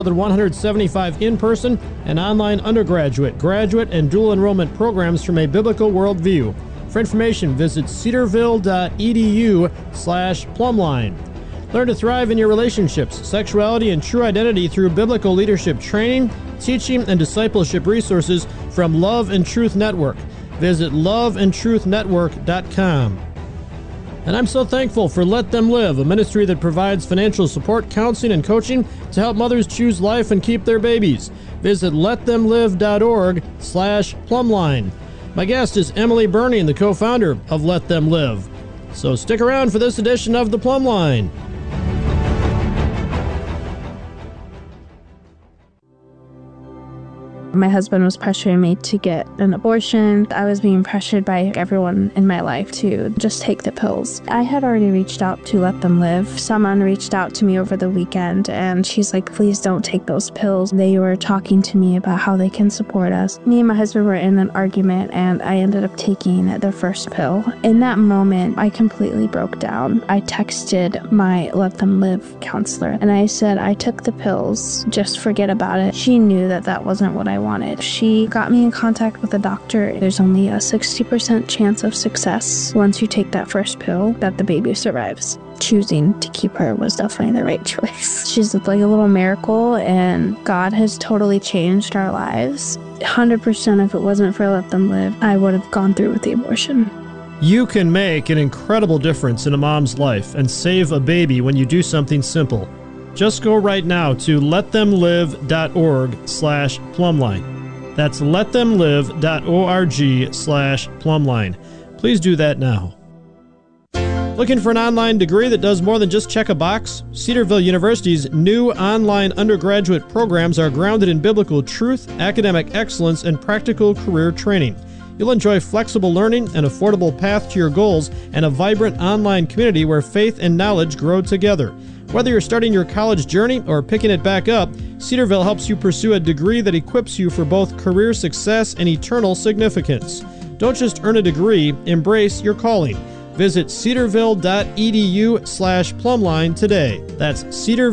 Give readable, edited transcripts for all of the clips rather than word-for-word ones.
than 175 in-person and online undergraduate, graduate, and dual enrollment programs from a biblical worldview. For information, visit cedarville.edu/plumline. Learn to thrive in your relationships, sexuality, and true identity through biblical leadership training, teaching, and discipleship resources from Love and Truth Network. Visit loveandtruthnetwork.com. And I'm so thankful for Let Them Live, a ministry that provides financial support, counseling, and coaching to help mothers choose life and keep their babies. Visit letthemlive.org/plumline. My guest is Emily Burning, the co-founder of Let Them Live. So stick around for this edition of The Plumline. My husband was pressuring me to get an abortion. I was being pressured by everyone in my life to just take the pills. I had already reached out to Let Them Live. Someone reached out to me over the weekend, and she's like, please don't take those pills. They were talking to me about how they can support us. Me and my husband were in an argument, and I ended up taking the first pill. In that moment, I completely broke down. I texted my Let Them Live counselor, and I said, I took the pills. Just forget about it. She knew that that wasn't what I wanted. She got me in contact with a doctor. There's only a 60% chance of success once you take that first pill that the baby survives. Choosing to keep her was definitely the right choice. She's like a little miracle, and God has totally changed our lives. 100% if it wasn't for Let Them Live, I would have gone through with the abortion. You can make an incredible difference in a mom's life and save a baby when you do something simple. Just go right now to letthemlive.org/plumline. That's letthemlive.org/plumline. Please do that now. Looking for an online degree that does more than just check a box? Cedarville University's new online undergraduate programs are grounded in biblical truth, academic excellence, and practical career training. You'll enjoy flexible learning, an affordable path to your goals, and a vibrant online community where faith and knowledge grow together. Whether you're starting your college journey or picking it back up, Cedarville helps you pursue a degree that equips you for both career success and eternal significance. Don't just earn a degree, embrace your calling. Visit cedarville.edu/plumline today. That's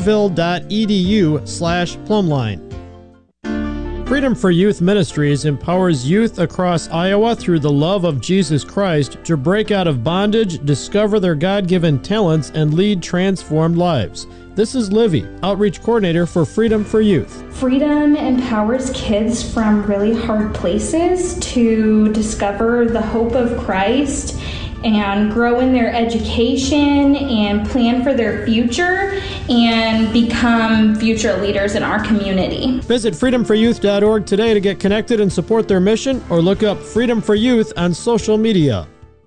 cedarville.edu/plumline. Freedom for Youth Ministries empowers youth across Iowa through the love of Jesus Christ to break out of bondage, discover their God-given talents, and lead transformed lives. This is Livy, Outreach Coordinator for Freedom for Youth. Freedom empowers kids from really hard places to discover the hope of Christ and grow in their education and plan for their future and become future leaders in our community. Visit freedomforyouth.org today to get connected and support their mission, or look up Freedom for Youth on social media.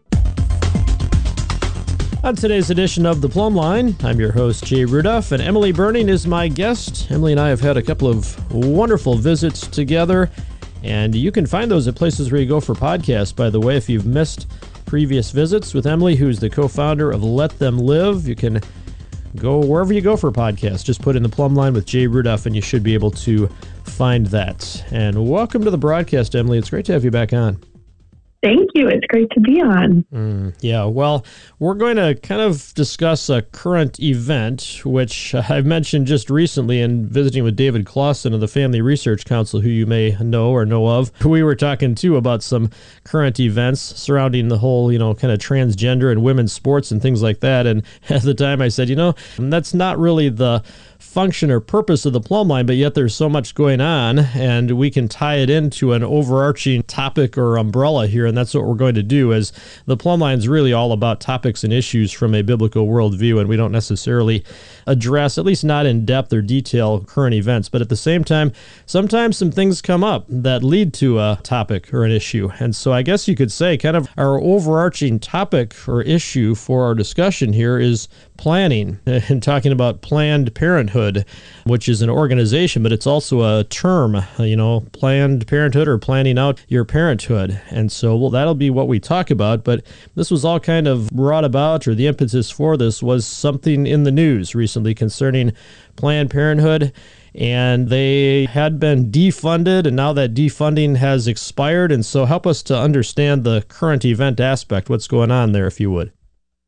On today's edition of The Plumline, I'm your host, Jay Rudolph, and Emily Burning is my guest. Emily and I have had a couple of wonderful visits together, and you can find those at places where you go for podcasts, by the way. If you've missed previous visits with Emily, who's the co-founder of Let Them Live, you can go wherever you go for podcasts. Just put in The Plumline with Jay Rudolph, and you should be able to find that. And welcome to the broadcast, Emily. It's great to have you back on. Thank you. It's great to be on. Yeah, well, we're going to kind of discuss a current event, which I've mentioned just recently in visiting with David Clausen of the Family Research Council, who you may know or know of. We were talking, too, about some current events surrounding the whole, kind of transgender and women's sports and things like that. And at the time I said, that's not really the function or purpose of the Plumline, but yet there's so much going on, and we can tie it into an overarching topic or umbrella here, and that's what we're going to do, as the Plumline is really all about topics and issues from a biblical worldview, and we don't necessarily address, at least not in depth or detail, current events, but at the same time, sometimes some things come up that lead to a topic or an issue, and so I guess you could say kind of our overarching topic or issue for our discussion here is planning, and talking about Planned Parenthood, which is an organization, but it's also a term, Planned Parenthood, or planning out your parenthood. And so, that'll be what we talk about, but this was all kind of brought about, or the impetus for this was something in the news recently concerning Planned Parenthood, and they had been defunded, and now that defunding has expired. And so help us to understand the current event aspect, what's going on there, if you would.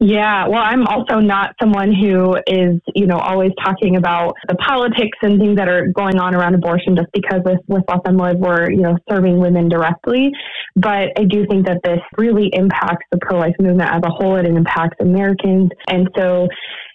Yeah, well, I'm also not someone who is, always talking about the politics and things that are going on around abortion just because with Let Them Live, we're, serving women directly. But I do think that this really impacts the pro-life movement as a whole. It impacts Americans. And so,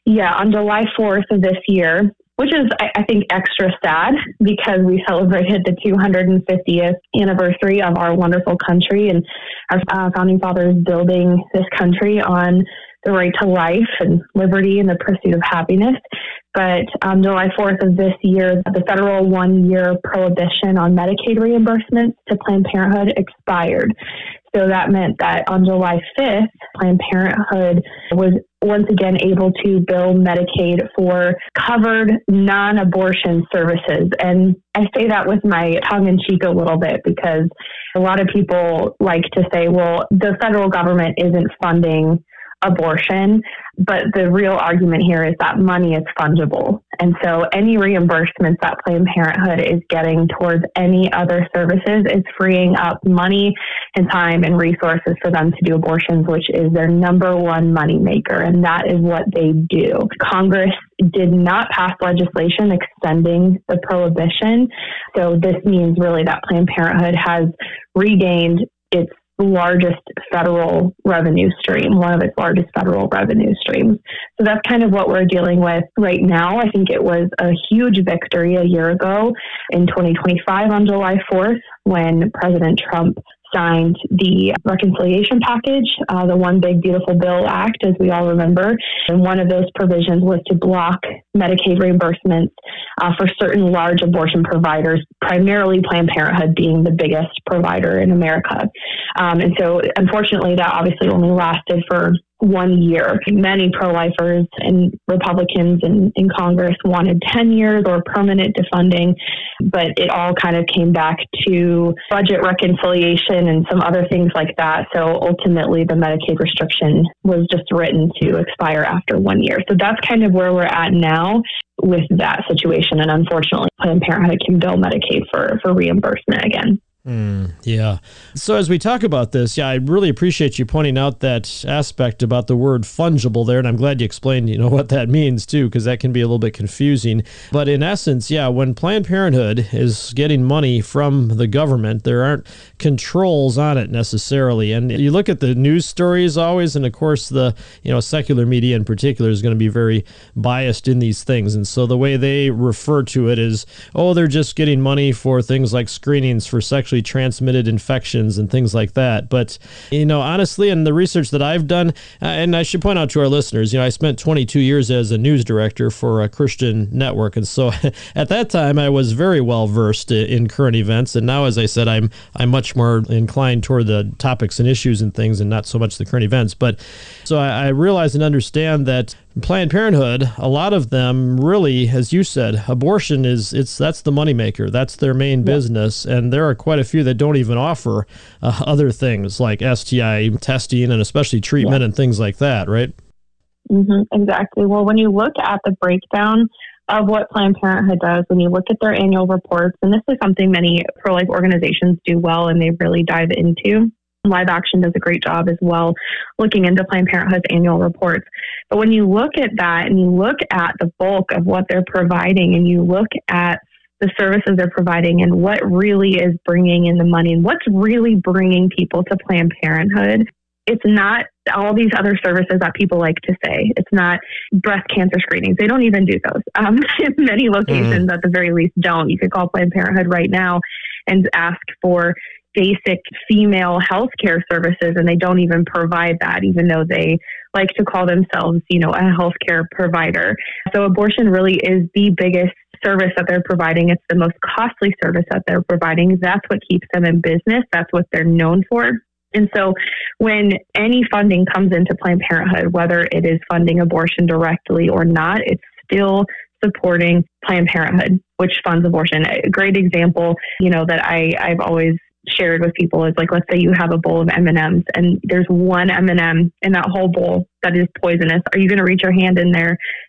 on July 4th of this year, which is, I think, extra sad because we celebrated the 250th anniversary of our wonderful country and our founding fathers building this country on the right to life and liberty and the pursuit of happiness. But on July 4th of this year, the federal 1-year prohibition on Medicaid reimbursements to Planned Parenthood expired. So that meant that on July 5th, Planned Parenthood was once again able to bill Medicaid for covered non-abortion services. And I say that with my tongue in cheek a little bit because a lot of people like to say, well, the federal government isn't funding abortion, but the real argument here is that money is fungible. And so any reimbursements that Planned Parenthood is getting towards any other services is freeing up money and time and resources for them to do abortions, which is their number one money maker. And that is what they do. Congress did not pass legislation extending the prohibition. So this means really that Planned Parenthood has regained its largest federal revenue stream, one of its largest federal revenue streams. So that's kind of what we're dealing with right now. I think it was a huge victory a year ago in 2025 on July 4th when President Trump signed the reconciliation package, the One Big Beautiful Bill Act, as we all remember. And one of those provisions was to block Medicaid reimbursements for certain large abortion providers, primarily Planned Parenthood being the biggest provider in America. And so, unfortunately, that obviously only lasted for 1 year. Many pro-lifers and Republicans in Congress wanted 10 years or permanent defunding, but it all kind of came back to budget reconciliation and some other things like that. So ultimately, the Medicaid restriction was just written to expire after 1 year. So that's kind of where we're at now with that situation. And unfortunately, Planned Parenthood can bill Medicaid for reimbursement again. Yeah. So as we talk about this, I really appreciate you pointing out that aspect about the word fungible there. And I'm glad you explained, what that means too, because that can be a little bit confusing. But in essence, when Planned Parenthood is getting money from the government, there aren't controls on it necessarily. And you look at the news stories always, and of course the, secular media in particular is going to be very biased in these things. And so the way they refer to it is, they're just getting money for things like screenings for sexually transmitted infections and things like that. But, honestly, in the research that I've done, and I should point out to our listeners, I spent 22 years as a news director for a Christian network. And so at that time, I was very well versed in current events. And now, as I said, I'm much more inclined toward the topics and issues and things and not so much the current events. But so I realize and understand that Planned Parenthood, a lot of them really, as you said, abortion that's the moneymaker. That's their main business. And there are quite a few that don't even offer other things like STI testing and especially treatment and things like that, right? Mm-hmm, exactly. Well, when you look at the breakdown of what Planned Parenthood does, when you look at their annual reports, and this is something many pro-life organizations do well and they really dive into. Live Action does a great job as well looking into Planned Parenthood's annual reports. But when you look at that and you look at the bulk of what they're providing and you look at the services they're providing and what really is bringing in the money and what's really bringing people to Planned Parenthood, it's not all these other services that people like to say. It's not breast cancer screenings. They don't even do those. Many locations at the very least don't. You could call Planned Parenthood right now and ask for basic female health care services, and they don't even provide that, even though they like to call themselves, a healthcare provider. So abortion really is the biggest service that they're providing. It's the most costly service that they're providing. That's what keeps them in business. That's what they're known for. And so when any funding comes into Planned Parenthood, whether it is funding abortion directly or not, it's still supporting Planned Parenthood, which funds abortion. A great example, that I've always shared with people is like, let's say you have a bowl of M&Ms and there's one M&M in that whole bowl that is poisonous. Are you going to reach your hand in there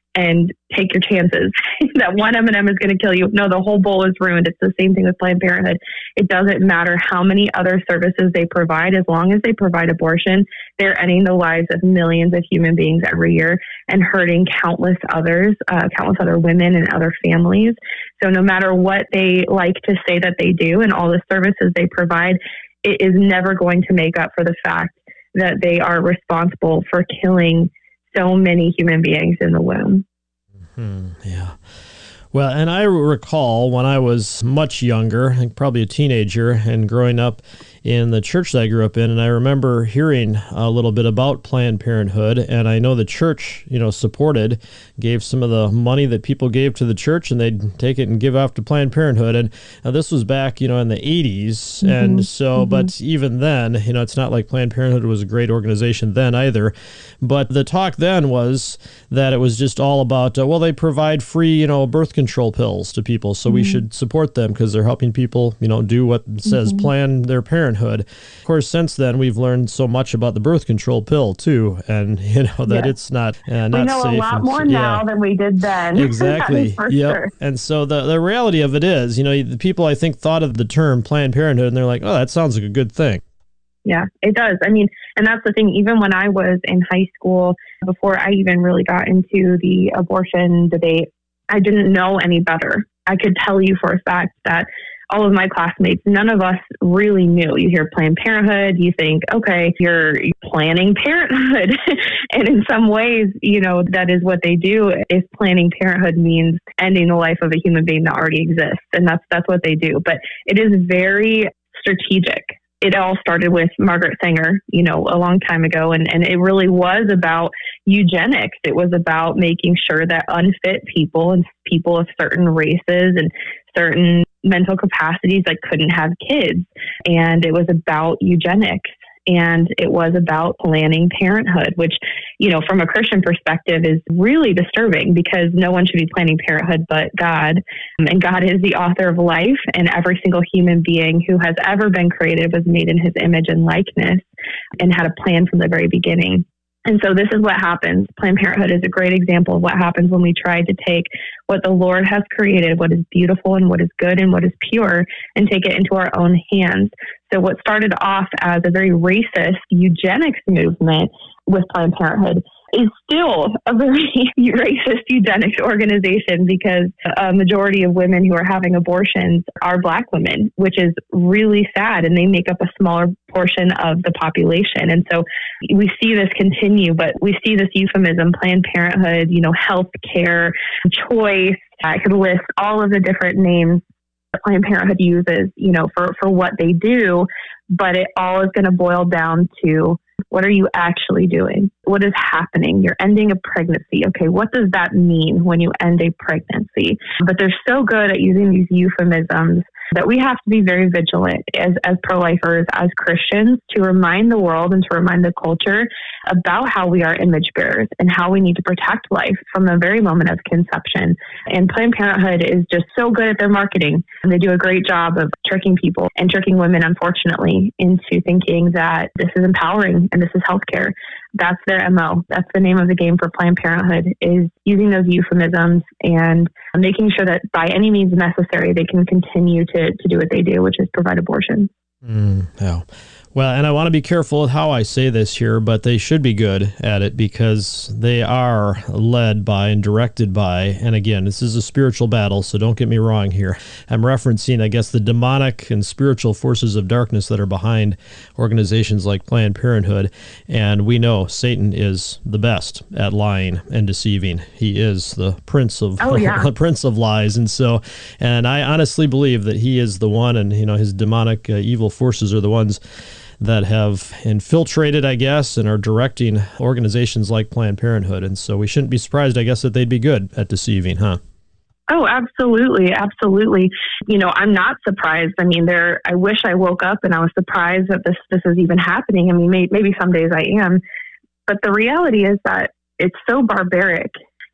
and take your chances that one M&M is going to kill you. No, the whole bowl is ruined. It's the same thing with Planned Parenthood. It doesn't matter how many other services they provide. As long as they provide abortion, they're ending the lives of millions of human beings every year and hurting countless other women and other families. So no matter what they like to say that they do and all the services they provide, it is never going to make up for the fact that they are responsible for killing so many human beings in the womb. Yeah. Well, and I recall when I was much younger, probably a teenager, and growing up in the church that I grew up in, and I remember hearing a little bit about Planned Parenthood, and I know the church, gave some of the money that people gave to the church, and they'd take it and give off to Planned Parenthood, and this was back, in the 80s, and so, but even then, it's not like Planned Parenthood was a great organization then either, but the talk then was that it was just all about, they provide free, birth control pills to people, so we should support them because they're helping people, do what it says, plan their parenthood. Of course, since then, we've learned so much about the birth control pill, too, and, that it's not safe. We know a lot more now than we did then. Exactly. Yep. Sure. And so the reality of it is, the people, I think, thought of the term Planned Parenthood, and they're like, oh, that sounds like a good thing. Yeah, it does. I mean, and that's the thing, even when I was in high school, before I even really got into the abortion debate, I didn't know any better. I could tell you for a fact that all of my classmates, none of us really knew. You hear Planned Parenthood, you think, okay, you're planning parenthood. And in some ways, that is what they do. If planning parenthood means ending the life of a human being that already exists. And that's what they do. But it is very strategic. It all started with Margaret Sanger, a long time ago. And it really was about eugenics. It was about making sure that unfit people and people of certain races and certain mental capacities couldn't have kids. And it was about eugenics. And it was about planning parenthood, which, from a Christian perspective is really disturbing because no one should be planning parenthood but God. And God is the author of life, and every single human being who has ever been created was made in his image and likeness and had a plan from the very beginning. And so this is what happens. Planned Parenthood is a great example of what happens when we try to take what the Lord has created, what is beautiful and what is good and what is pure, and take it into our own hands. So what started off as a very racist eugenics movement with Planned Parenthood is still a very racist eugenics organization because a majority of women who are having abortions are Black women, which is really sad, and they make up a smaller portion of the population. And so we see this continue, but we see this euphemism, Planned Parenthood, health care, choice. I could list all of the different names that Planned Parenthood uses, for what they do, but it all is going to boil down to, what are you actually doing? What is happening? You're ending a pregnancy. Okay, what does that mean when you end a pregnancy? But they're so good at using these euphemisms that we have to be very vigilant as pro-lifers, as Christians, to remind the world and to remind the culture about how we are image bearers and how we need to protect life from the very moment of conception. And Planned Parenthood is just so good at their marketing. And they do a great job of tricking people and tricking women, unfortunately, into thinking that this is empowering and this is healthcare. That's their MO. That's the name of the game for Planned Parenthood, is using those euphemisms and making sure that by any means necessary, they can continue to do what they do, which is provide abortion. Yeah. Well, and I want to be careful with how I say this here, but they should be good at it because they are led by and directed by, and again, this is a spiritual battle, so don't get me wrong here. I'm referencing, I guess, the demonic and spiritual forces of darkness that are behind organizations like Planned Parenthood, and we know Satan is the best at lying and deceiving. He is the prince of the prince of lies, and I honestly believe that he is the one, and his demonic evil forces are the ones that have infiltrated, I guess, and are directing organizations like Planned Parenthood. And so we shouldn't be surprised, I guess, that they'd be good at deceiving, huh? Oh, absolutely. Absolutely. I'm not surprised. I mean, I wish I woke up and I was surprised that this is even happening. I mean, maybe some days I am. But the reality is that it's so barbaric.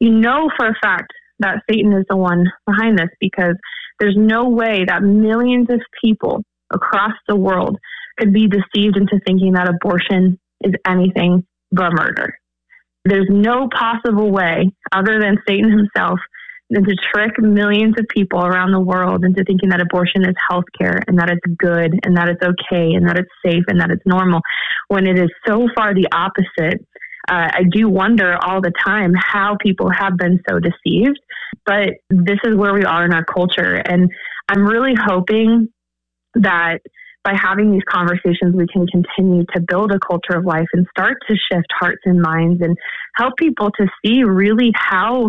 For a fact that Satan is the one behind this, because there's no way that millions of people across the world could be deceived into thinking that abortion is anything but murder. There's no possible way other than Satan himself than to trick millions of people around the world into thinking that abortion is healthcare and that it's good and that it's okay and that it's safe and that it's normal, when it is so far the opposite. I do wonder all the time how people have been so deceived, but this is where we are in our culture. And I'm really hoping that by having these conversations, we can continue to build a culture of life and start to shift hearts and minds and help people to see really how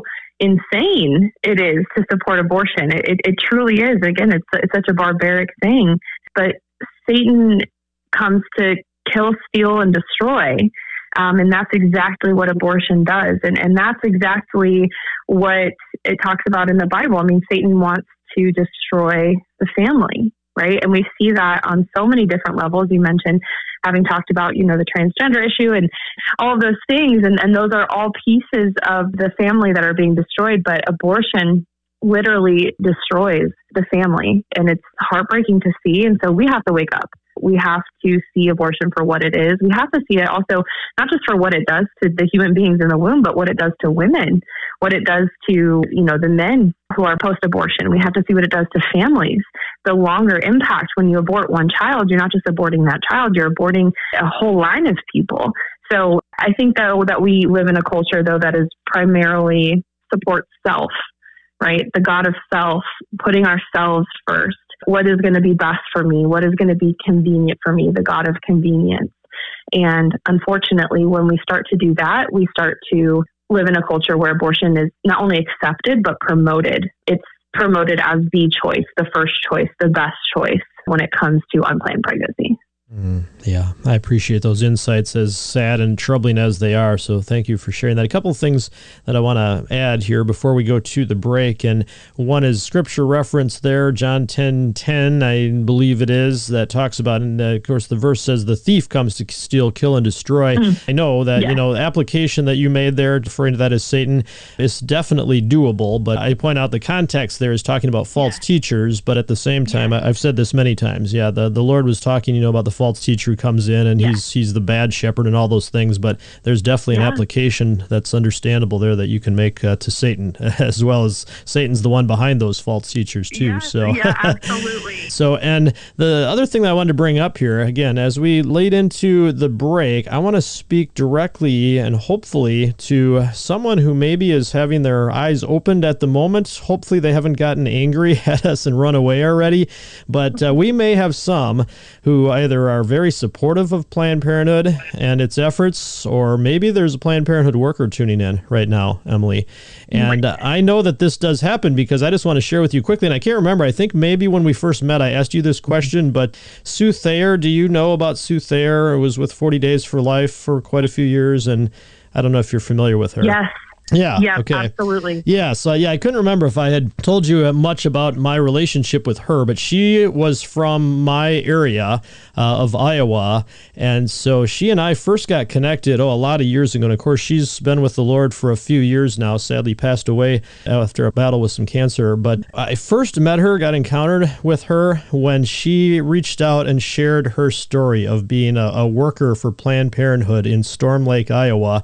insane it is to support abortion. It truly is. Again, it's such a barbaric thing, but Satan comes to kill, steal, and destroy. And that's exactly what abortion does. And that's exactly what it talks about in the Bible. I mean, Satan wants to destroy the family, right? And we see that on so many different levels. You mentioned having talked about, the transgender issue and all of those things. And those are all pieces of the family that are being destroyed. But abortion literally destroys the family. And it's heartbreaking to see. And so we have to wake up. We have to see abortion for what it is. We have to see it also, not just for what it does to the human beings in the womb, but what it does to women, what it does to, the men who are post-abortion. We have to see what it does to families. The longer impact when you abort one child, you're not just aborting that child, you're aborting a whole line of people. So I think, though, that we live in a culture, though, that is primarily supports self, right? The God of self, putting ourselves first. What is going to be best for me? What is going to be convenient for me? The God of convenience. And unfortunately, when we start to do that, we start to live in a culture where abortion is not only accepted, but promoted. It's promoted as the choice, the first choice, the best choice when it comes to unplanned pregnancy. Yeah, I appreciate those insights, as sad and troubling as they are. So thank you for sharing that. A couple of things that I want to add here before we go to the break. And one is scripture reference there, John 10:10, I believe it is, that talks about, and of course the verse says, the thief comes to steal, kill, and destroy. I know that, the application that you made there, referring to that as Satan, is definitely doable. But I point out the context there is talking about false teachers. But at the same time, I've said this many times. Yeah, the Lord was talking, about the false teacher who comes in and he's the bad shepherd and all those things, but there's definitely an application that's understandable there that you can make to Satan, as well as Satan's the one behind those false teachers too. Absolutely. So, and the other thing that I wanted to bring up here, again, as we lead into the break, I want to speak directly and hopefully to someone who maybe is having their eyes opened at the moment. Hopefully they haven't gotten angry at us and run away already, but we may have some who either are very supportive of Planned Parenthood and its efforts, or maybe there's a Planned Parenthood worker tuning in right now, Emily. And I know that this does happen because I just want to share with you quickly, and I can't remember, I think maybe when we first met I asked you this question, but Sue Thayer, do you know about Sue Thayer? It was with 40 Days for Life for quite a few years, and I don't know if you're familiar with her. Yes. Yeah. Okay. Absolutely. Yeah. So I couldn't remember if I had told you much about my relationship with her, but she was from my area of Iowa. And so she and I first got connected, a lot of years ago. And of course, she's been with the Lord for a few years now, sadly passed away after a battle with some cancer. But I first met her, got encountered with her when she reached out and shared her story of being a worker for Planned Parenthood in Storm Lake, Iowa.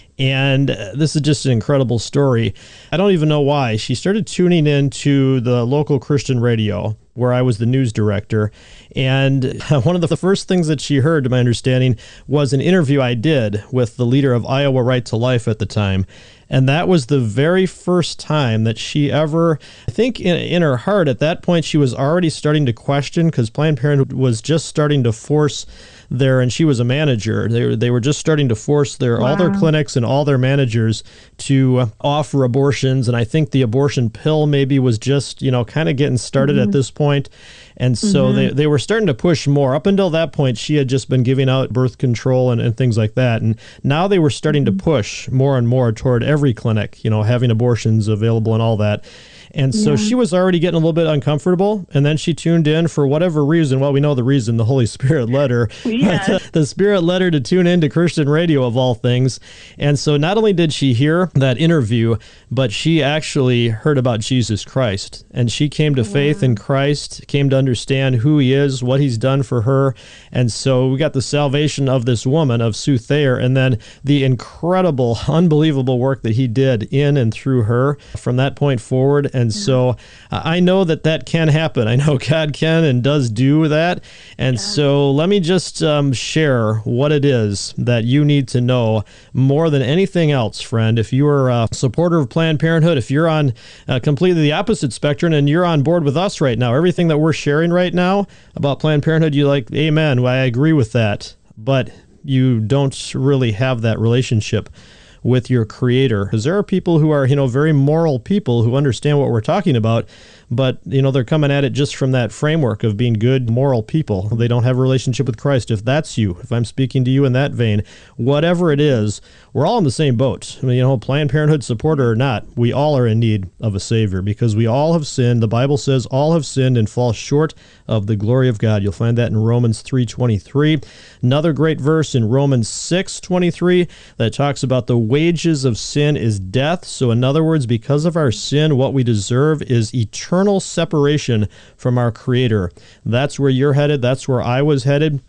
And this is just an incredible story. I don't even know why. She started tuning into the local Christian radio where I was the news director. And one of the first things that she heard, to my understanding, was an interview I did with the leader of Iowa Right to Life at the time. And that was the very first time that she ever, I think in her heart at that point, she was already starting to question, because Planned Parenthood was just starting to force and she was a manager. They were just starting to force all their clinics and all their managers to offer abortions. And I think the abortion pill maybe was just, kind of getting started at this point. And so they were starting to push more. Up until that point, she had just been giving out birth control and things like that. And now they were starting to push more and more toward every clinic, having abortions available and all that. And so she was already getting a little bit uncomfortable, and then she tuned in for whatever reason. Well, we know the reason, the Holy Spirit led her. Yes. The Spirit led her to tune into Christian radio, of all things. And so not only did she hear that interview, but she actually heard about Jesus Christ. And she came to faith in Christ, came to understand who he is, what he's done for her. And so we got the salvation of this woman, of Sue Thayer, and then the incredible, unbelievable work that he did in and through her from that point forward. And so I know that can happen. I know God can and does do that. And so let me just share what it is that you need to know more than anything else, friend. If you are a supporter of Planned Parenthood, if you're on completely the opposite spectrum and you're on board with us right now, everything that we're sharing right now about Planned Parenthood, you're like, amen, I agree with that. But you don't really have that relationship with your Creator, because there are people who are, very moral people who understand what we're talking about, but, they're coming at it just from that framework of being good, moral people. They don't have a relationship with Christ. If that's you, if I'm speaking to you in that vein, whatever it is, we're all in the same boat. I mean, Planned Parenthood supporter or not, we all are in need of a Savior, because we all have sinned. The Bible says all have sinned and fall short of the glory of God. You'll find that in Romans 3:23. Another great verse in Romans 6:23 that talks about the wages of sin is death. So in other words, because of our sin, what we deserve is eternal separation from our Creator. That's where you're headed. That's where I was headed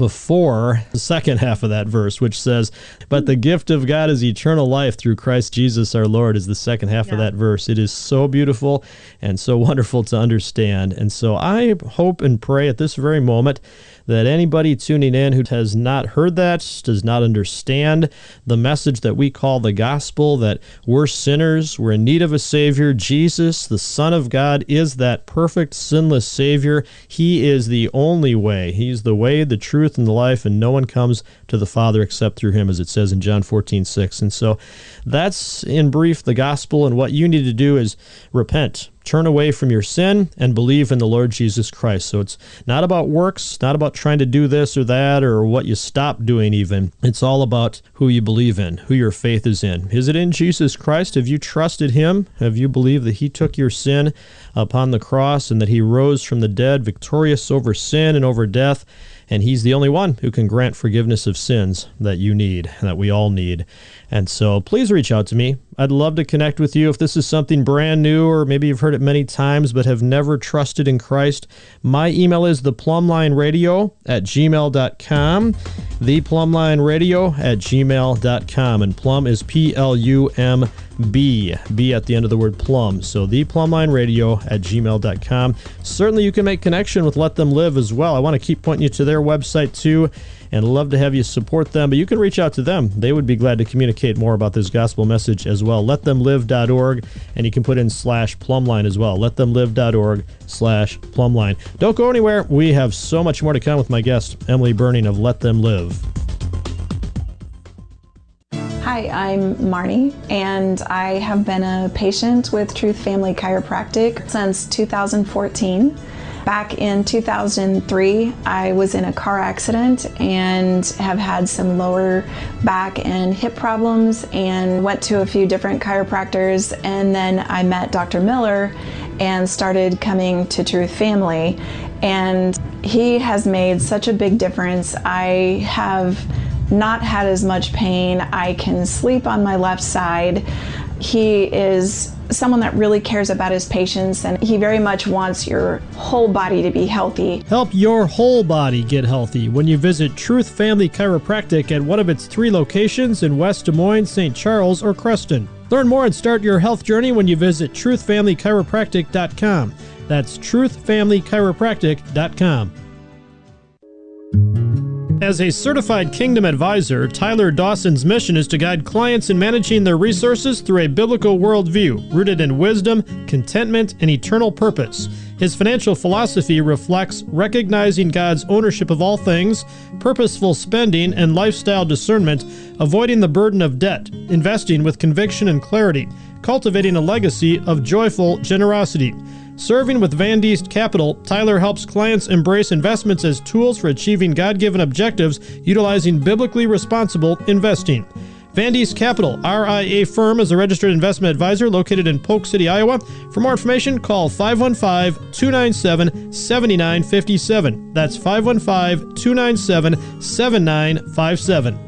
before the second half of that verse, which says, but the gift of God is eternal life through Christ Jesus our Lord, is the second half of that verse. It is so beautiful and so wonderful to understand. And so I hope and pray at this very moment that anybody tuning in who has not heard that, does not understand the message that we call the gospel, that we're sinners, we're in need of a Savior. Jesus, the Son of God, is that perfect, sinless Savior. He is the only way. He's the way, the truth, and the life, and no one comes to the Father except through him, as it says in John 14:6. And so that's, in brief, the gospel, and what you need to do is repent. Turn away from your sin and believe in the Lord Jesus Christ. So it's not about works, not about trying to do this or that or what you stop doing even. It's all about who you believe in, who your faith is in. Is it in Jesus Christ? Have you trusted him? Have you believed that he took your sin upon the cross and that he rose from the dead victorious over sin and over death? And he's the only one who can grant forgiveness of sins that you need, that we all need. And so please reach out to me. I'd love to connect with you if this is something brand new, or maybe you've heard it many times but have never trusted in Christ. My email is theplumlineradio@gmail.com, theplumlineradio@gmail.com, and plum is Plumb, B at the end of the word plum. So theplumlineradio@gmail.com. Certainly you can make connection with Let Them Live as well. I want to keep pointing you to their website too, and love to have you support them, but you can reach out to them. They would be glad to communicate more about this gospel message as well. LetThemLive.org, and you can put in /Plumline as well. LetThemLive.org/Plumline. Don't go anywhere. We have so much more to come with my guest, Emily Burning of Let Them Live. Hi, I'm Marnie, and I have been a patient with Truth Family Chiropractic since 2014. Back in 2003, I was in a car accident and have had some lower back and hip problems, and went to a few different chiropractors, and then I met Dr. Miller and started coming to Truth Family, and he has made such a big difference. I have not had as much pain. I can sleep on my left side. He is someone that really cares about his patients, and he very much wants your whole body to be healthy. Help your whole body get healthy when you visit Truth Family Chiropractic at one of its 3 locations in West Des Moines, St. Charles, or Creston. Learn more and start your health journey when you visit truthfamilychiropractic.com. That's truthfamilychiropractic.com. As a certified Kingdom advisor, Tyler Dawson's mission is to guide clients in managing their resources through a biblical worldview rooted in wisdom, contentment, and eternal purpose. His financial philosophy reflects recognizing God's ownership of all things, purposeful spending, and lifestyle discernment, avoiding the burden of debt, investing with conviction and clarity, cultivating a legacy of joyful generosity. Serving with Van Diest Capital, Tyler helps clients embrace investments as tools for achieving God-given objectives utilizing biblically responsible investing. Vandy's Capital RIA Firm is a registered investment advisor located in Polk City, Iowa. For more information, call 515-297-7957. That's 515-297-7957.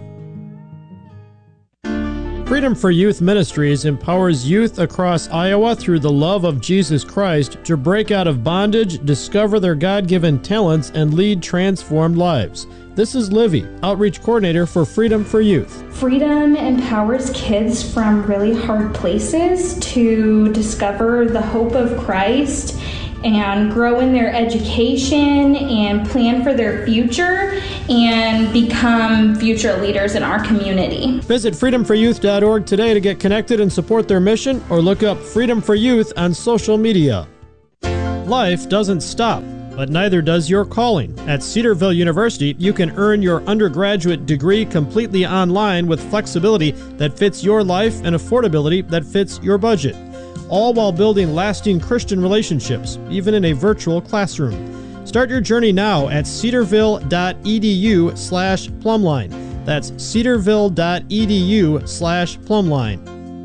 Freedom for Youth Ministries empowers youth across Iowa through the love of Jesus Christ to break out of bondage, discover their God-given talents, and lead transformed lives. This is Livy, Outreach Coordinator for Freedom for Youth. Freedom empowers kids from really hard places to discover the hope of Christ and grow in their education and plan for their future and become future leaders in our community. Visit freedomforyouth.org today to get connected and support their mission, or look up Freedom for Youth on social media. Life doesn't stop, but neither does your calling. At Cedarville University, you can earn your undergraduate degree completely online with flexibility that fits your life and affordability that fits your budget, all while building lasting Christian relationships, even in a virtual classroom. Start your journey now at cedarville.edu/plumline. That's cedarville.edu/plumline.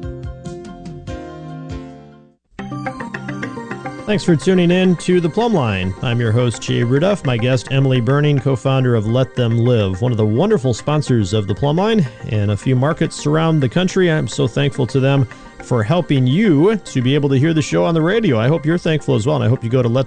Thanks for tuning in to The Plumb Line. I'm your host, Jay Rudolph. My guest, Emily Burning, co-founder of Let Them Live, one of the wonderful sponsors of The Plumb Line in a few markets around the country. I'm so thankful to them for helping you to be able to hear the show on the radio. I hope you're thankful as well, and I hope you go to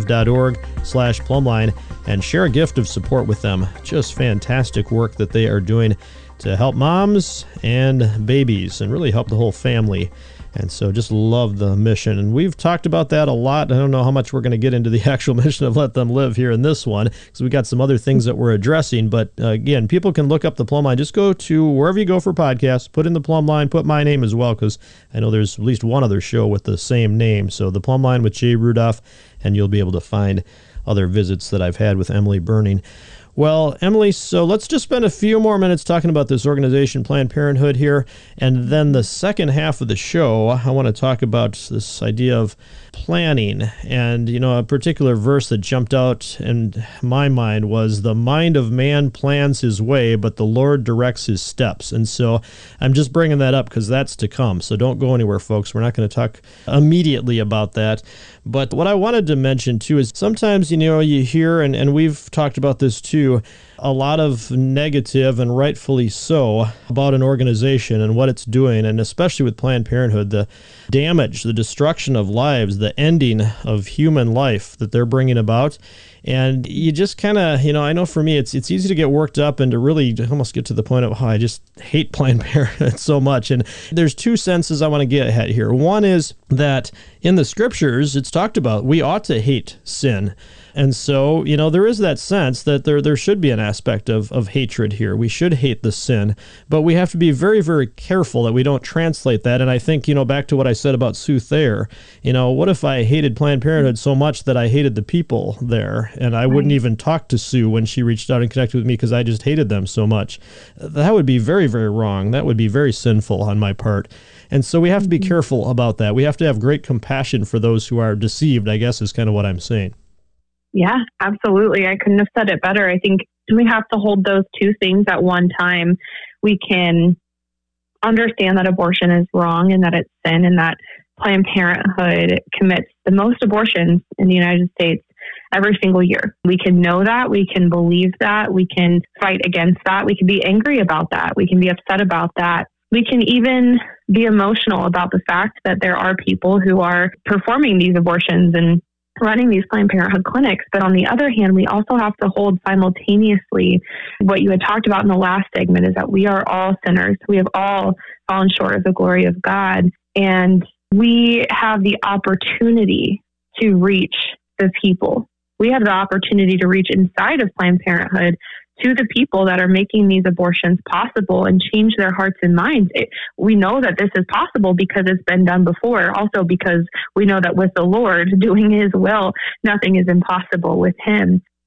letthemlive.org/plumline and share a gift of support with them. Just fantastic work that they are doing to help moms and babies and really help the whole family. And so just love the mission. And we've talked about that a lot. I don't know how much we're going to get into the actual mission of Let Them Live here in this one, because we got some other things that we're addressing. But again, people can look up The Plumb Line. Just go to wherever you go for podcasts, put in The Plumb Line, put my name as well, because I know there's at least one other show with the same name. So The Plumb Line with Jay Rudolph, and you'll be able to find other visits that I've had with Emily Burning. Well, Emily, so let's just spend a few more minutes talking about this organization, Planned Parenthood, here. And then the second half of the show, I want to talk about this idea of planning. And, you know, a particular verse that jumped out in my mind was, "The mind of man plans his way, but the Lord directs his steps." And so I'm just bringing that up because that's to come. So don't go anywhere, folks. We're not going to talk immediately about that. But what I wanted to mention, too, is sometimes, you know, you hear, and we've talked about this, too, a lot of negative, and rightfully so, about an organization and what it's doing, and especially with Planned Parenthood, the damage, the destruction of lives, the ending of human life that they're bringing about. And you just kind of, you know, I know for me, it's easy to get worked up and to really almost get to the point of, oh, I just hate Planned Parenthood so much. And there's two senses I want to get at here. One is that in the scriptures, it's talked about we ought to hate sin. And so, you know, there is that sense that there should be an aspect of hatred here. We should hate the sin, but we have to be very, very careful that we don't translate that. And I think, you know, back to what I said about Sue Thayer, you know, what if I hated Planned Parenthood so much that I hated the people there, and I wouldn't even talk to Sue when she reached out and connected with me because I just hated them so much? That would be very, very wrong. That would be very sinful on my part. And so we have to be careful about that. We have to have great compassion for those who are deceived, I guess, is kind of what I'm saying. Yeah, absolutely. I couldn't have said it better. I think we have to hold those two things at one time. We can understand that abortion is wrong and that it's sin, and that Planned Parenthood commits the most abortions in the United States every single year. We can know that. We can believe that. We can fight against that. We can be angry about that. We can be upset about that. We can even be emotional about the fact that there are people who are performing these abortions and running these Planned Parenthood clinics. But on the other hand, we also have to hold simultaneously what you had talked about in the last segment, is that we are all sinners. We have all fallen short of the glory of God. And we have the opportunity to reach the people. We have the opportunity to reach inside of Planned Parenthood to the people that are making these abortions possible and change their hearts and minds. We know that this is possible because it's been done before. Also because we know that with the Lord doing his will, nothing is impossible with him.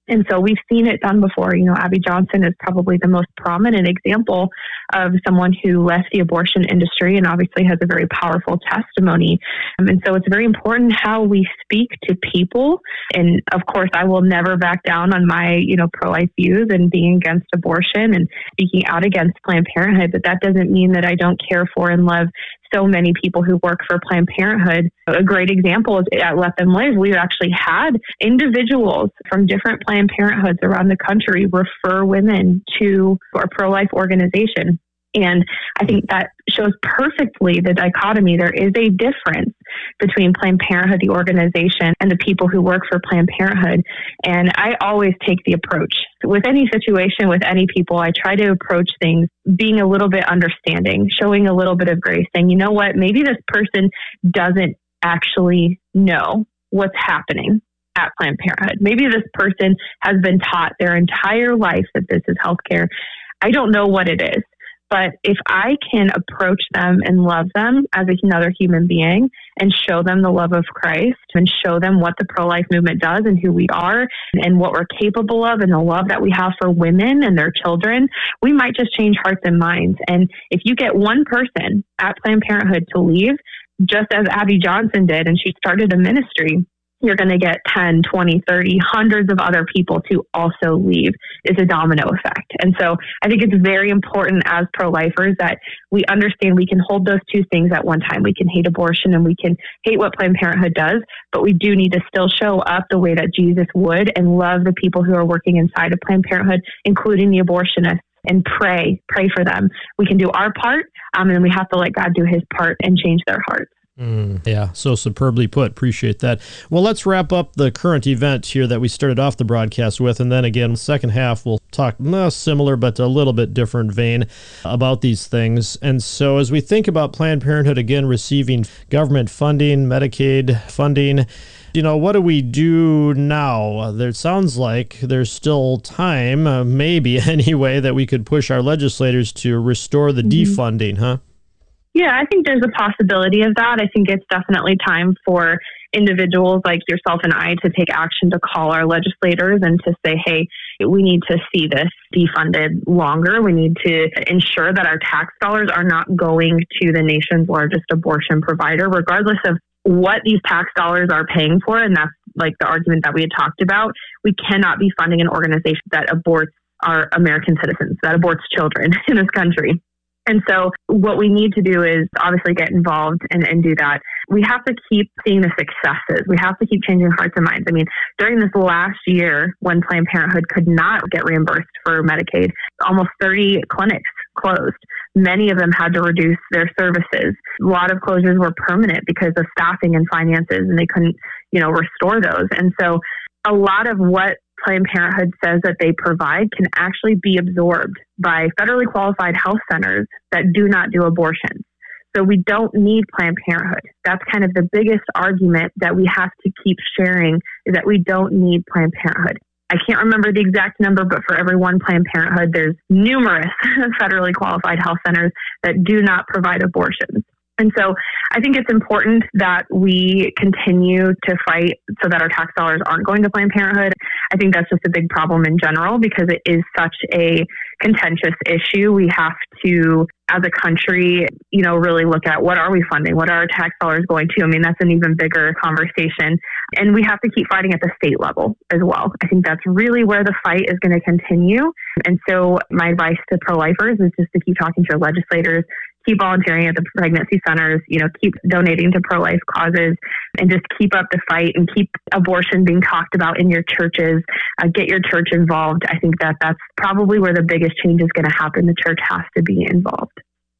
And so we've seen it done before. Abby Johnson is probably the most prominent example of someone who left the abortion industry and obviously has a very powerful testimony. And so it's very important how we speak to people. And of course, I will never back down on my, pro-life views and being against abortion and speaking out against Planned Parenthood. But that doesn't mean that I don't care for and love so many people who work for Planned Parenthood. A great example is at Let Them Live. We've actually had individuals from different Planned Parenthoods around the country refer women to our pro-life organization. And I think that shows perfectly the dichotomy. There is a difference between Planned Parenthood, the organization, and the people who work for Planned Parenthood. And I always take the approach. With any situation, with any people, I try to approach things being a little bit understanding, showing a little bit of grace, saying, you know what, maybe this person doesn't actually know what's happening at Planned Parenthood. Maybe this person has been taught their entire life that this is healthcare. I don't know what it is. But if I can approach them and love them as another human being and show them the love of Christ and show them what the pro-life movement does and who we are and what we're capable of and the love that we have for women and their children, we might just change hearts and minds. And if you get one person at Planned Parenthood to leave, just as Abby Johnson did, and she started a ministry, you're going to get 10, 20, 30, hundreds of other people to also leave. It's a domino effect. And so I think it's very important as pro-lifers that we understand we can hold those two things at one time. We can hate abortion and we can hate what Planned Parenthood does, but we do need to still show up the way that Jesus would and love the people who are working inside of Planned Parenthood, including the abortionists, and pray for them. We can do our part, and then we have to let God do his part and change their hearts. Yeah, so superbly put. Appreciate that. Well, let's wrap up the current event here that we started off the broadcast with, and then again, second half, we'll talk similar but a little bit different vein about these things. And so as we think about Planned Parenthood, again, receiving government funding, Medicaid funding, what do we do now? There sounds like there's still time, maybe anyway, that we could push our legislators to restore the defunding, huh? Yeah, I think there's a possibility of that. I think it's definitely time for individuals like yourself and I to take action to call our legislators and to say, hey, we need to see this defunded longer. We need to ensure that our tax dollars are not going to the nation's largest abortion provider, regardless of what these tax dollars are paying for. And that's like the argument that we had talked about. We cannot be funding an organization that aborts our American citizens, that aborts children in this country. And so what we need to do is obviously get involved and do that. We have to keep seeing the successes. We have to keep changing hearts and minds. I mean, during this last year when Planned Parenthood could not get reimbursed for Medicaid, almost 30 clinics closed. Many of them had to reduce their services. A lot of closures were permanent because of staffing and finances, and they couldn't, restore those. And so a lot of what Planned Parenthood says that they provide can actually be absorbed by federally qualified health centers that do not do abortions. So we don't need Planned Parenthood. That's kind of the biggest argument that we have to keep sharing, is that we don't need Planned Parenthood. I can't remember the exact number, but for every one Planned Parenthood, there's numerous federally qualified health centers that do not provide abortions. And so I think it's important that we continue to fight so that our tax dollars aren't going to Planned Parenthood. I think that's just a big problem in general because it is such a contentious issue. We have to, as a country, really look at what are we funding? What are our tax dollars going to? I mean, that's an even bigger conversation. And we have to keep fighting at the state level as well. I think that's really where the fight is going to continue. And so my advice to pro-lifers is just to keep talking to your legislators, keep volunteering at the pregnancy centers, keep donating to pro-life causes, and just keep up the fight and keep abortion being talked about in your churches. Get your church involved. I think that's probably where the biggest change is going to happen. The church has to be involved.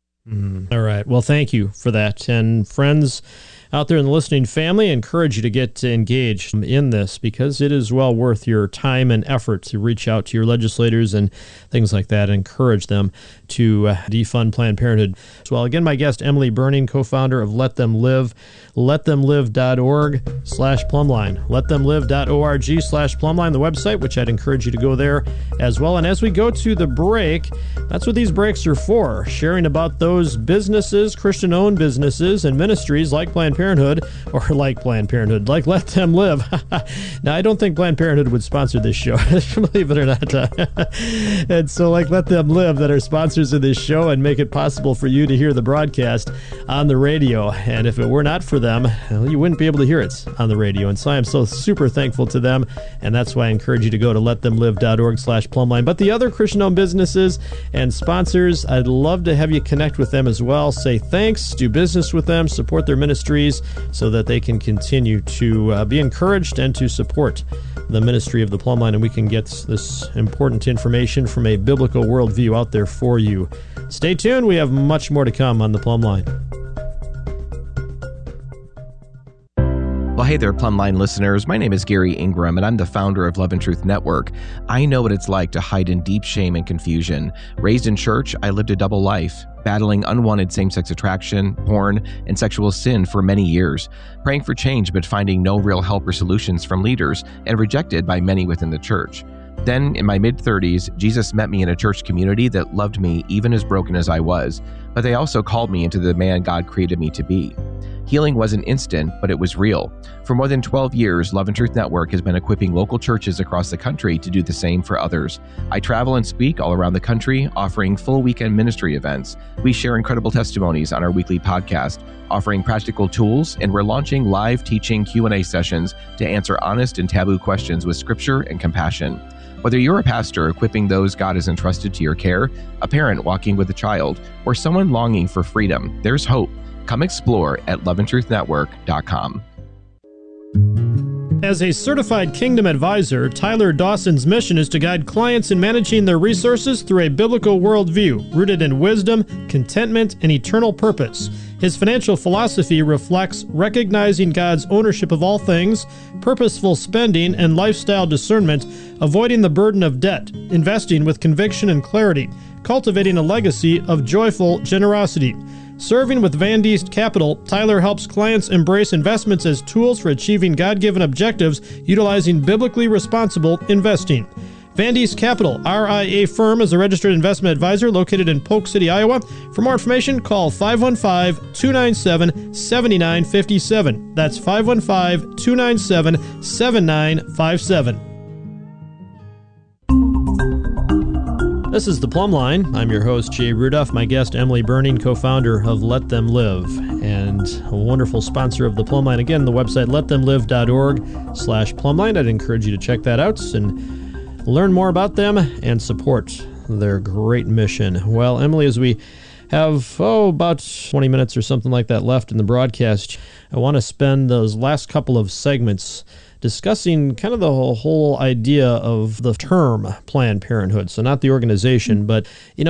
All right. Well, thank you for that. And friends out there in the listening family, I encourage you to get engaged in this because it is well worth your time and effort to reach out to your legislators and things like that and encourage them to defund Planned Parenthood. Well, again, my guest, Emily Burning, co-founder of Let Them Live, letthemlive.org/plumline, letthemlive.org/plumline, the website, which I'd encourage you to go there as well. And as we go to the break, that's what these breaks are for, sharing about those businesses, Christian-owned businesses and ministries like Planned Parenthood Parenthood, or like Planned Parenthood, like Let Them Live. Now, I don't think Planned Parenthood would sponsor this show, believe it or not. And so like Let Them Live, that are sponsors of this show and make it possible for you to hear the broadcast on the radio. And if it were not for them, well, you wouldn't be able to hear it on the radio. And so I am so super thankful to them. And that's why I encourage you to go to letthemlive.org/plumline. But the other Christian-owned businesses and sponsors, I'd love to have you connect with them as well. Say thanks, do business with them, support their ministries so that they can continue to be encouraged and to support the ministry of the Plumline, and we can get this important information from a biblical worldview out there for you. Stay tuned. We have much more to come on the Plumline. Well, hey there, Plumline listeners. My name is Gary Ingram, and I'm the founder of Love and Truth Network. I know what it's like to hide in deep shame and confusion. Raised in church, I lived a double life, battling unwanted same-sex attraction, porn, and sexual sin for many years, praying for change but finding no real help or solutions from leaders, and rejected by many within the church. Then, in my mid-30s, Jesus met me in a church community that loved me even as broken as I was, but they also called me into the man God created me to be. Healing wasn't instant, but it was real. For more than 12 years, Love and Truth Network has been equipping local churches across the country to do the same for others. I travel and speak all around the country, offering full weekend ministry events. We share incredible testimonies on our weekly podcast, offering practical tools, and we're launching live teaching Q&A sessions to answer honest and taboo questions with scripture and compassion. Whether you're a pastor equipping those God has entrusted to your care, a parent walking with a child, or someone longing for freedom, there's hope. Come explore at loveandtruethnetwork.com. As a certified Kingdom advisor, Tyler Dawson's mission is to guide clients in managing their resources through a biblical worldview rooted in wisdom, contentment, and eternal purpose. His financial philosophy reflects recognizing God's ownership of all things, purposeful spending, and lifestyle discernment, avoiding the burden of debt, investing with conviction and clarity, cultivating a legacy of joyful generosity. Serving with Van Diest Capital, Tyler helps clients embrace investments as tools for achieving God-given objectives utilizing biblically responsible investing. Van Diest Capital, RIA firm, is a registered investment advisor located in Polk City, Iowa. For more information, call 515-297-7957. That's 515-297-7957. This is The Plumline. I'm your host, Jay Rudolph. My guest, Emily Burning, co-founder of Let Them Live, and a wonderful sponsor of The Plumline. Again, the website, letthemlive.org/plumline. I'd encourage you to check that out and learn more about them and support their great mission. Well, Emily, as we have, about 20 minutes or something like that left in the broadcast, I want to spend those last couple of segments discussing kind of the whole idea of the term Planned Parenthood. So not the organization, but,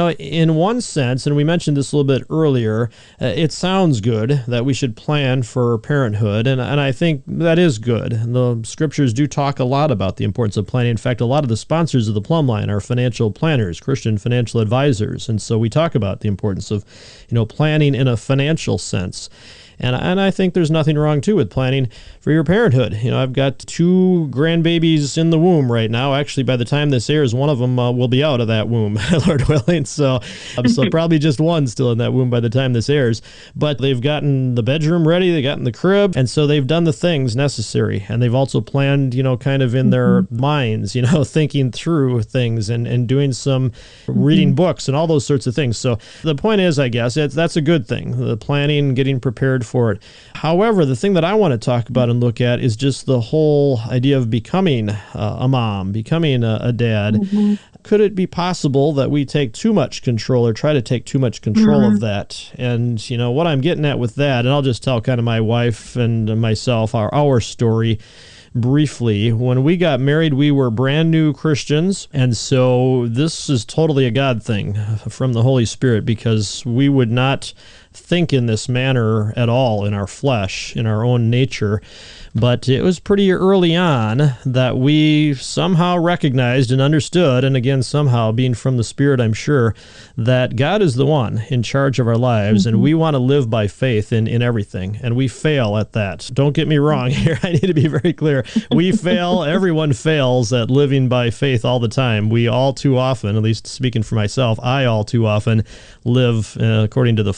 in one sense, and we mentioned this a little bit earlier, it sounds good that we should plan for parenthood, and I think that is good. The scriptures do talk a lot about the importance of planning. In fact, a lot of the sponsors of the Plumline are financial planners, Christian financial advisors, and so we talk about the importance of, planning in a financial sense. And I think there's nothing wrong, too, with planning for your parenthood. I've got 2 grandbabies in the womb right now. Actually, by the time this airs, one of them will be out of that womb, Lord willing. So probably just one still in that womb by the time this airs. But they've gotten the bedroom ready. They've gotten the crib. And so they've done the things necessary. And they've also planned, kind of in their minds, thinking through things and doing some reading books and all those sorts of things. So the point is, I guess, that's a good thing, the planning, getting prepared for it. However, the thing that I want to talk about and look at is just the whole idea of becoming a mom, becoming a dad. Mm-hmm. Could it be possible that we take too much control or try to take too much control of that? And, what I'm getting at with that, and I'll just tell kind of my wife and myself our story briefly. When we got married, we were brand new Christians, and so this is totally a God thing from the Holy Spirit, because we would not think in this manner at all in our flesh, in our own nature. But it was pretty early on that we somehow recognized and understood, and again, somehow being from the Spirit, I'm sure, that God is the one in charge of our lives, and we want to live by faith in everything, and we fail at that. Don't get me wrong here. I need to be very clear. We fail. Everyone fails at living by faith all the time. We all too often, at least speaking for myself, I all too often live according to the flesh,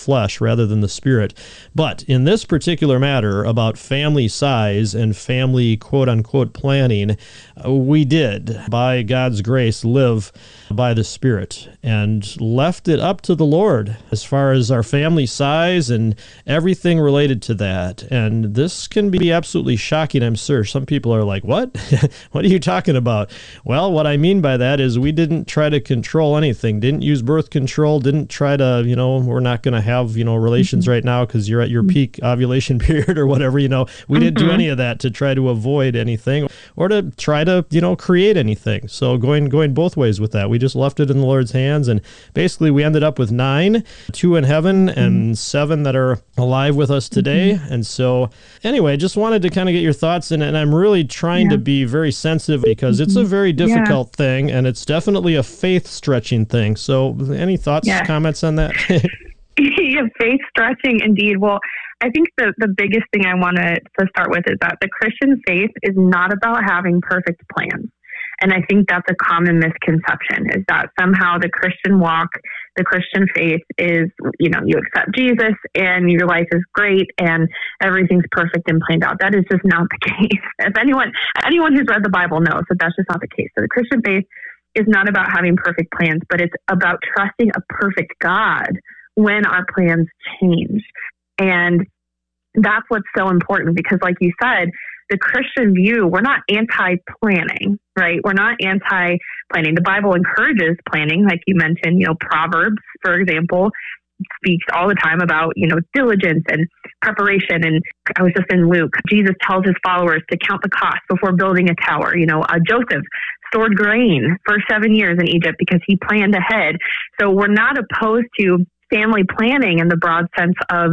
rather than the Spirit. But in this particular matter about family size and family quote-unquote planning, we did, by God's grace, live by the Spirit and left it up to the Lord as far as our family size and everything related to that. And this can be absolutely shocking, I'm sure. Some people are like, what? What are you talking about? Well, what I mean by that is we didn't try to control anything, didn't use birth control, didn't try to, we're not going to have, relations right now because you're at your peak ovulation period or whatever, we didn't do any of that to try to avoid anything or to try to, create anything. So going both ways with that, we just left it in the Lord's hands. And basically we ended up with 9, 2 in heaven and 7 that are alive with us today. And so anyway, just wanted to kind of get your thoughts in it. And I'm really trying to be very sensitive because it's a very difficult thing and it's definitely a faith stretching thing. So any thoughts, comments on that? Yeah, faith stretching indeed. Well, I think the biggest thing I want to start with is that the Christian faith is not about having perfect plans. And I think that's a common misconception, is that somehow the Christian walk, the Christian faith is, you accept Jesus and your life is great and everything's perfect and planned out. That is just not the case. If anyone who's read the Bible knows that that's just not the case. So the Christian faith is not about having perfect plans, but it's about trusting a perfect God when our plans change. And that's what's so important because, like you said, the Christian view, we're not anti-planning, right? We're not anti-planning. The Bible encourages planning, like you mentioned, Proverbs, for example, speaks all the time about, diligence and preparation. And I was just in Luke, Jesus tells his followers to count the cost before building a tower. Joseph stored grain for 7 years in Egypt because he planned ahead. So we're not opposed to family planning in the broad sense of,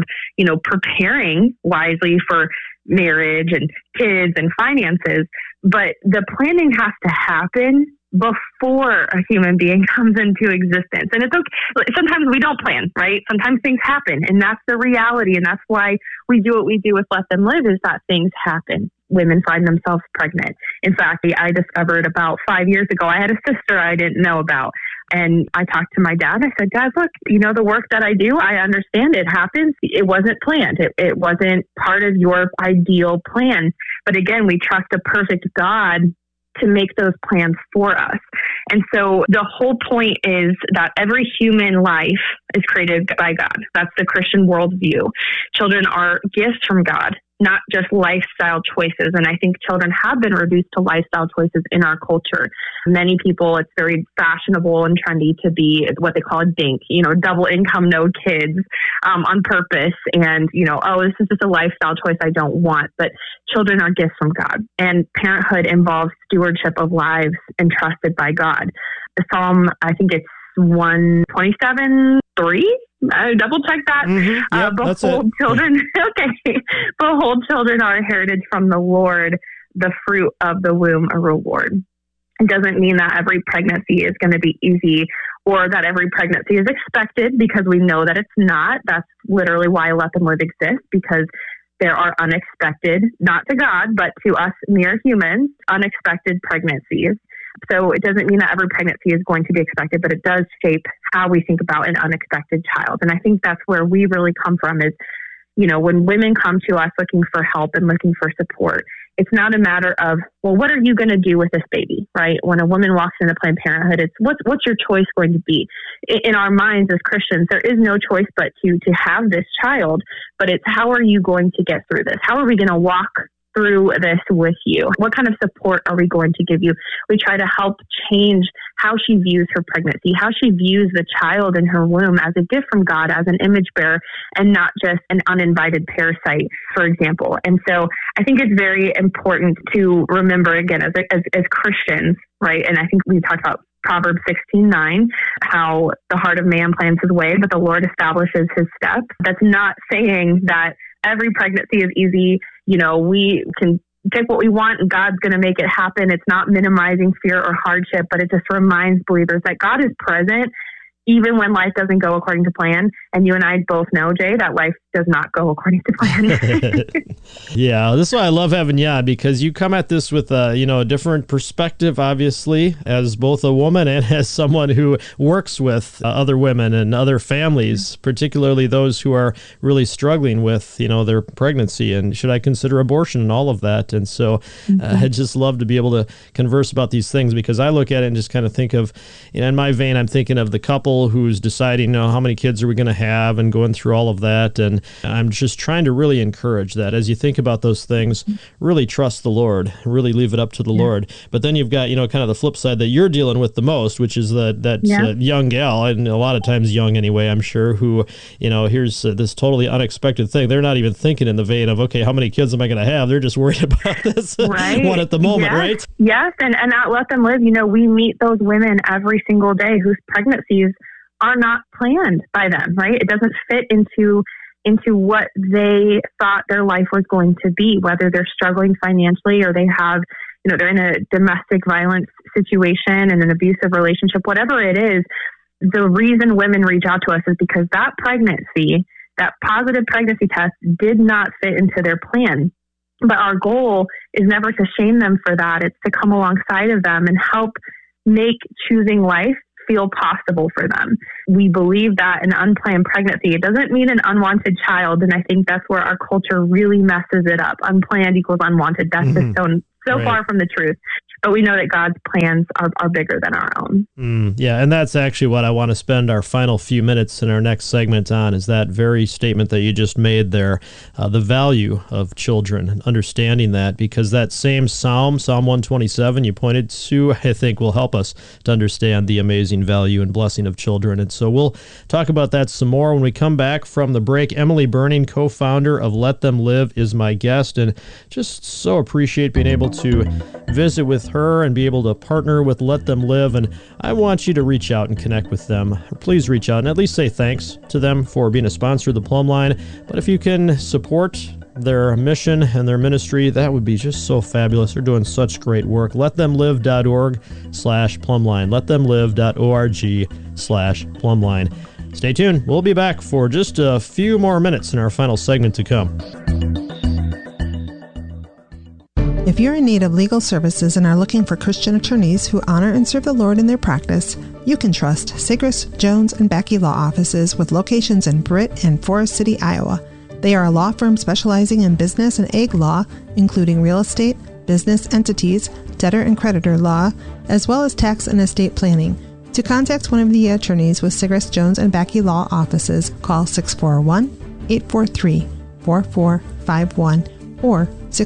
preparing wisely for marriage and kids and finances. But the planning has to happen before a human being comes into existence. And it's okay. Sometimes we don't plan, right? Sometimes things happen, and that's the reality. And that's why we do what we do with Let Them Live, is that things happen. Women find themselves pregnant. In fact, I discovered about 5 years ago, I had a sister I didn't know about. And I talked to my dad. I said, Dad, look, the work that I do, I understand it happens. It wasn't planned. It wasn't part of your ideal plan. But again, we trust a perfect God to make those plans for us. And so the whole point is that every human life is created by God. That's the Christian worldview. Children are gifts from God, not just lifestyle choices. And I think children have been reduced to lifestyle choices in our culture. Many people, it's very fashionable and trendy to be what they call a DINK, double income, no kids, on purpose. And, this is just a lifestyle choice I don't want. But children are gifts from God. And parenthood involves stewardship of lives entrusted by God. The Psalm, I think it's 127:3. I double check that. Yep, behold, children. Okay. Behold, children are a heritage from the Lord, the fruit of the womb, a reward. It doesn't mean that every pregnancy is going to be easy or that every pregnancy is expected, because we know that it's not. That's literally why Let Them Live exists, because there are unexpected, not to God, but to us mere humans, unexpected pregnancies. So it doesn't mean that every pregnancy is going to be expected, but it does shape how we think about an unexpected child. And I think that's where we really come from is, when women come to us looking for help and looking for support, it's not a matter of, well, what are you going to do with this baby, right? When a woman walks into Planned Parenthood, it's what's your choice going to be? In our minds as Christians, there is no choice but to have this child, but it's how are you going to get through this? How are we going to walk through this with you? What kind of support are we going to give you? We try to help change how she views her pregnancy, how she views the child in her womb as a gift from God, as an image bearer, and not just an uninvited parasite, for example. And so I think it's very important to remember, again, as Christians, right? And I think we talked about Proverbs 16:9, how the heart of man plans his way, but the Lord establishes his steps. That's not saying that every pregnancy is easy. We can pick what we want and God's going to make it happen. It's not minimizing fear or hardship, but it just reminds believers that God is present even when life doesn't go according to plan. And you and I both know, Jay, that life does not go according to plan. Yeah, this is why I love having you on, because you come at this with a different perspective, obviously, as both a woman and as someone who works with other women and other families, particularly those who are really struggling with, their pregnancy and should I consider abortion and all of that. And so I'd just love to be able to converse about these things, because I look at it and just kind of think of, in my vein, I'm thinking of the couple who's deciding, how many kids are we going to have and going through all of that. And I'm just trying to really encourage that as you think about those things, really trust the Lord, really leave it up to the Lord. But then you've got, kind of the flip side that you're dealing with the most, which is that young gal, and a lot of times young anyway, I'm sure, who, here's this totally unexpected thing. They're not even thinking in the vein of, okay, how many kids am I going to have? They're just worried about this one at the moment, right? Yes, and at Let Them Live, we meet those women every single day whose pregnancies are not planned by them, right? It doesn't fit into what they thought their life was going to be, whether they're struggling financially or they have, they're in a domestic violence situation and an abusive relationship, whatever it is. The reason women reach out to us is because that pregnancy, that positive pregnancy test, did not fit into their plan. But our goal is never to shame them for that. It's to come alongside of them and help make choosing life feel possible for them. We believe that an unplanned pregnancy, it doesn't mean an unwanted child. And I think that's where our culture really messes it up. Unplanned equals unwanted. That's just so far from the truth. But we know that God's plans are bigger than our own. Yeah, and that's actually what I want to spend our final few minutes in our next segment on, is that very statement that you just made there, the value of children, and understanding that, because that same Psalm 127 you pointed to, I think will help us to understand the amazing value and blessing of children. And so we'll talk about that some more when we come back from the break. Emily Burning, co-founder of Let Them Live, is my guest, and just so appreciate being able to visit with her and be able to partner with Let Them Live. And I want you to reach out and connect with them. Please reach out and at least say thanks to them for being a sponsor of the Plumb Line. But if you can support their mission and their ministry, that would be just so fabulous. They're doing such great work. LetThemLive.org/plumbline. LetThemLive.org/plumbline. Stay tuned. We'll be back for just a few more minutes in our final segment to come. If you're in need of legal services and are looking for Christian attorneys who honor and serve the Lord in their practice, you can trust Sigris, Jones, and Becky Law Offices with locations in Britt and Forest City, Iowa. They are a law firm specializing in business and ag law, including real estate, business entities, debtor and creditor law, as well as tax and estate planning. To contact one of the attorneys with Sigris, Jones, and Becky Law Offices, call 641-843-4451 or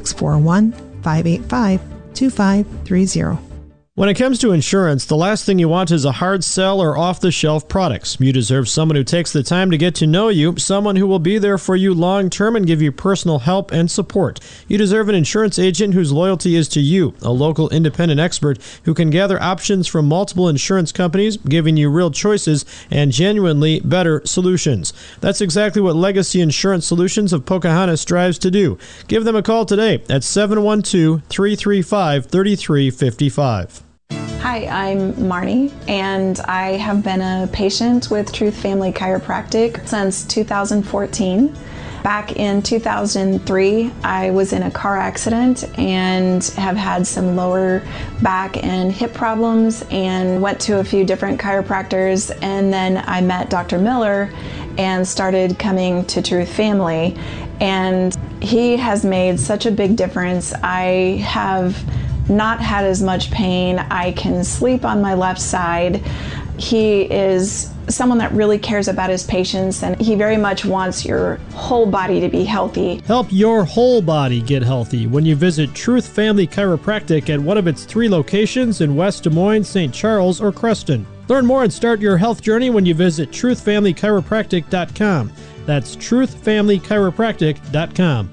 641-585-2530. When it comes to insurance, the last thing you want is a hard sell or off-the-shelf products. You deserve someone who takes the time to get to know you, someone who will be there for you long-term and give you personal help and support. You deserve an insurance agent whose loyalty is to you, a local independent expert who can gather options from multiple insurance companies, giving you real choices and genuinely better solutions. That's exactly what Legacy Insurance Solutions of Pocahontas strives to do. Give them a call today at 712-335-3355. Hi, I'm Marnie, and I have been a patient with Truth Family Chiropractic since 2014. Back in 2003, I was in a car accident and have had some lower back and hip problems and went to a few different chiropractors, and then I met Dr. Miller and started coming to Truth Family, and he has made such a big difference. I have not had as much pain. I can sleep on my left side. He is someone that really cares about his patients, and he very much wants your whole body to be healthy. Help your whole body get healthy when you visit Truth Family Chiropractic at one of its 3 locations in West Des Moines, St. Charles, or Creston. Learn more and start your health journey when you visit truthfamilychiropractic.com. That's truthfamilychiropractic.com.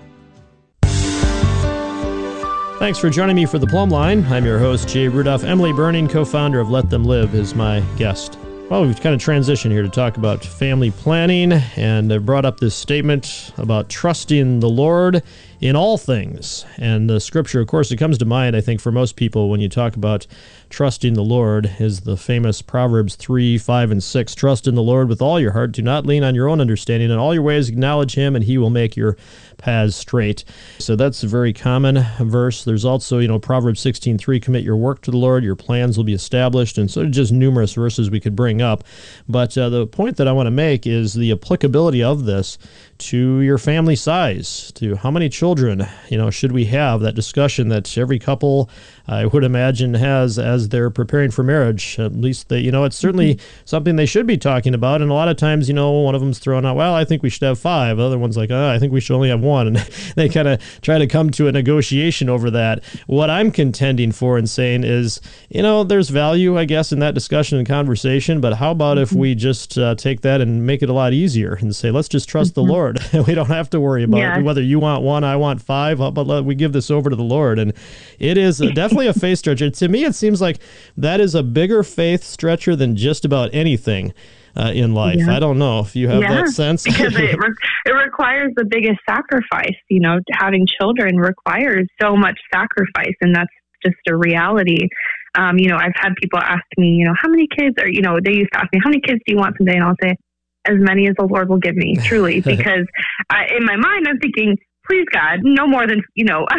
Thanks for joining me for the Plumb Line. I'm your host, Jay Rudolph. Emily Burning, co-founder of Let Them Live, is my guest. Well, we've kind of transitioned here to talk about family planning, and I brought up this statement about trusting the Lord in all things. And the scripture, of course, it comes to mind, I think, for most people when you talk about trusting the Lord, is the famous Proverbs 3, 5, and 6. Trust in the Lord with all your heart. Do not lean on your own understanding. In all your ways acknowledge him, and he will make your paths straight. So that's a very common verse. There's also, Proverbs 16:3, commit your work to the Lord, your plans will be established, and so just numerous verses we could bring up. But the point that I want to make is the applicability of this to your family size, to how many children, should we have, that discussion that every couple, I would imagine, has as they're preparing for marriage. At least it's certainly something they should be talking about. And a lot of times, one of them's throwing out, well, I think we should have 5. The other one's like, I think we should only have 1. And they kind of try to come to a negotiation over that. What I'm contending for and saying is, there's value, I guess, in that discussion and conversation. But how about if we just take that and make it a lot easier and say, let's just trust the Lord. We don't have to worry about whether you want 1, I want 5, but we give this over to the Lord. And it is definitely a faith stretcher. To me, it seems like that is a bigger faith stretcher than just about anything in life. I don't know if you have that sense. Because it requires the biggest sacrifice. Having children requires so much sacrifice, and that's just a reality. I've had people ask me, how many kids are, they used to ask me, how many kids do you want someday? And I'll say, as many as the Lord will give me, truly, because in my mind, I'm thinking, please, God, no more than,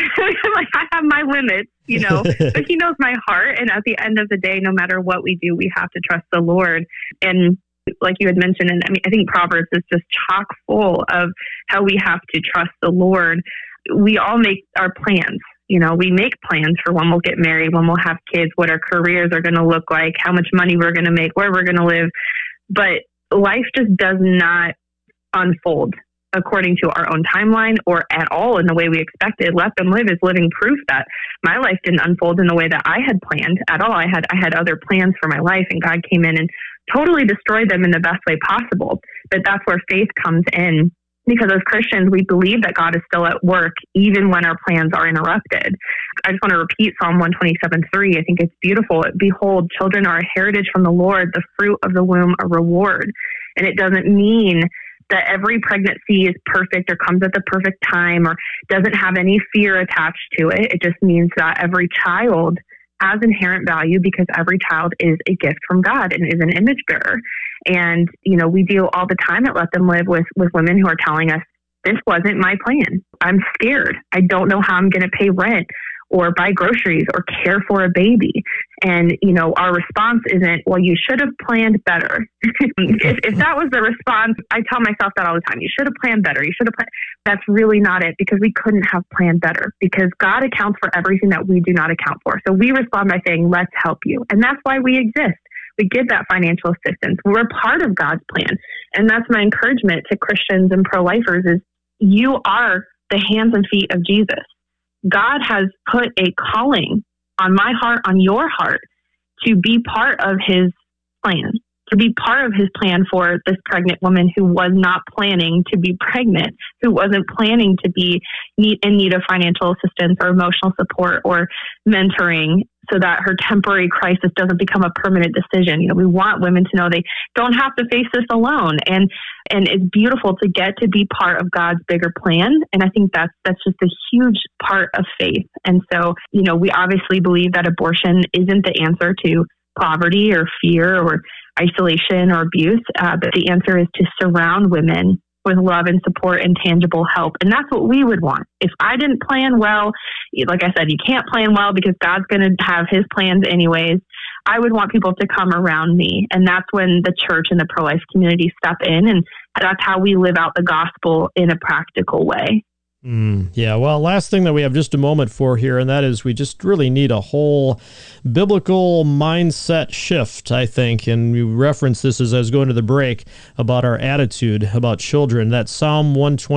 like I have my limits, but he knows my heart. And at the end of the day, no matter what we do, we have to trust the Lord. And like you had mentioned, and I think Proverbs is just chock full of how we have to trust the Lord. We all make our plans. We make plans for when we'll get married, when we'll have kids, what our careers are going to look like, how much money we're going to make, where we're going to live. But life just does not unfold according to our own timeline or at all in the way we expected. Let Them Live is living proof that my life didn't unfold in the way that I had planned at all. I had other plans for my life, and God came in and totally destroyed them in the best way possible. But that's where faith comes in, because as Christians, we believe that God is still at work even when our plans are interrupted. I just want to repeat Psalm 127:3. I think it's beautiful. Behold, children are a heritage from the Lord, the fruit of the womb a reward. And it doesn't mean that every pregnancy is perfect or comes at the perfect time or doesn't have any fear attached to it. It just means that every child has inherent value because every child is a gift from God and is an image bearer. And, we deal all the time at Let Them Live with women who are telling us, this wasn't my plan. I'm scared. I don't know how I'm going to pay rent or buy groceries or care for a baby. And, our response isn't, well, you should have planned better. if that was the response, I tell myself that all the time. You should have planned better. You should have planned. That's really not it, because we couldn't have planned better, because God accounts for everything that we do not account for. So we respond by saying, let's help you. And that's why we exist. We give that financial assistance. We're part of God's plan. And that's my encouragement to Christians and pro-lifers is you are the hands and feet of Jesus. God has put a calling on my heart, on your heart, to be part of his plan, to be part of his plan for this pregnant woman who was not planning to be pregnant, who wasn't planning to be in need of financial assistance or emotional support or mentoring, so that her temporary crisis doesn't become a permanent decision. We want women to know they don't have to face this alone. And it's beautiful to get to be part of God's bigger plan. And I think that's just a huge part of faith. And so, we obviously believe that abortion isn't the answer to poverty or fear or isolation or abuse, but the answer is to surround women with love and support and tangible help. And that's what we would want. If I didn't plan well, like I said, you can't plan well because God's going to have his plans anyways. I would want people to come around me. And that's when the church and the pro-life community step in. And that's how we live out the gospel in a practical way. Yeah, well, last thing that we have just a moment for here, and that is we just really need a whole biblical mindset shift, I think. And we referenced this as I was going to the break about our attitude about children. That Psalm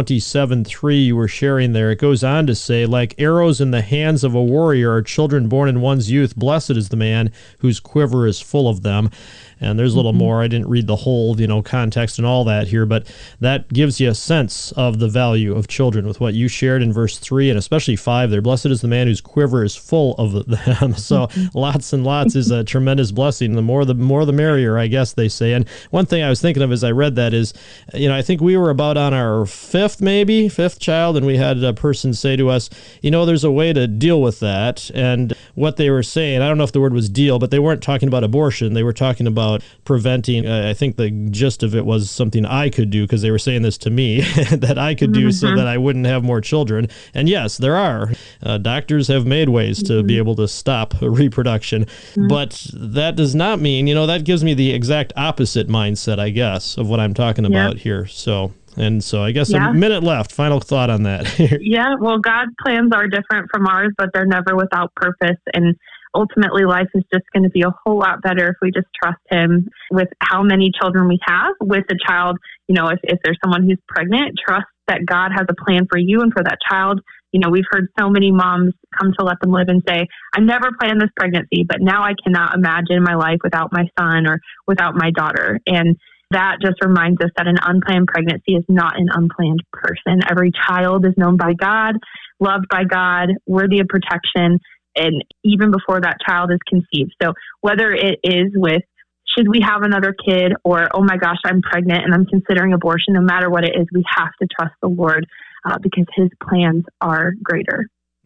127:3 you were sharing there, it goes on to say, like arrows in the hands of a warrior are children born in one's youth. Blessed is the man whose quiver is full of them. And there's a little more. I didn't read the whole, context and all that here, but that gives you a sense of the value of children with what you shared in verse 3 and especially 5 there. Blessed is the man whose quiver is full of them. So lots and lots is a tremendous blessing. The more the merrier, I guess they say. And one thing I was thinking of as I read that is, I think we were about on our fifth child, and we had a person say to us, there's a way to deal with that. And what they were saying, I don't know if the word was deal, but they weren't talking about abortion. They were talking about preventing. I think the gist of it was something I could do, because they were saying this to me, that I could do so that I wouldn't have more children. And yes, there are. Doctors have made ways to be able to stop reproduction. But that does not mean, that gives me the exact opposite mindset, I guess, of what I'm talking about here. So I guess a minute left. Final thought on that. Well, God's plans are different from ours, but they're never without purpose. And ultimately, life is just going to be a whole lot better if we just trust Him with how many children we have. With a child, if there's someone who's pregnant, trust that God has a plan for you and for that child. We've heard so many moms come to Let Them Live and say, I never planned this pregnancy, but now I cannot imagine my life without my son or without my daughter. And that just reminds us that an unplanned pregnancy is not an unplanned person. Every child is known by God, loved by God, worthy of protection, and even before that child is conceived. So whether it is with, should we have another kid, or, oh my gosh, I'm pregnant and I'm considering abortion, no matter what it is, we have to trust the Lord because His plans are greater.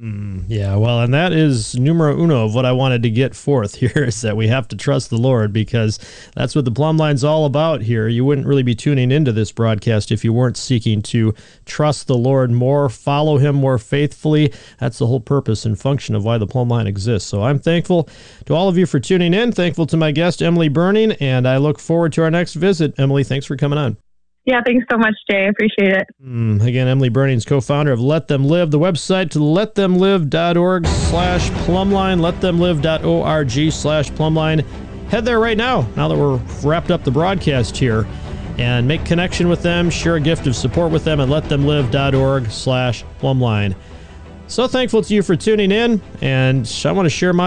Well, and that is numero uno of what I wanted to get forth here, is that we have to trust the Lord, because that's what the Plumb Line's all about here. You wouldn't really be tuning into this broadcast if you weren't seeking to trust the Lord more, follow Him more faithfully. That's the whole purpose and function of why the Plumb Line exists. So I'm thankful to all of you for tuning in, thankful to my guest, Emily Burning, and I look forward to our next visit. Emily, thanks for coming on. Yeah, thanks so much, Jay. I appreciate it. Again, Emily Burning is co-founder of Let Them Live. The website to letthemlive.org/plumbline, letthemlive.org/plumbline. Head there right now that we're wrapped up the broadcast here, and make connection with them, share a gift of support with them at letthemlive.org/plumbline. So thankful to you for tuning in, and I want to share my